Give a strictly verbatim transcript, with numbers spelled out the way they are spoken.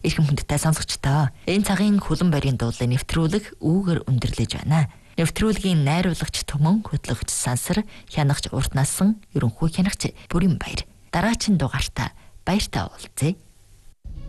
Ирхэн хүндтэй сонсогчдоо энэ цагийн хөлөн барийн дуулыг нэвтрүүлэг үүгээр өндөрлөж байна. Нэвтрүүлгийн найруулагч Түмэн, хөтлөгч Сансар, хянагч Урт насан ерөнхий хянагч Бүрэн Баяр. Дараагийн дугаартаа баяртай уулзъя.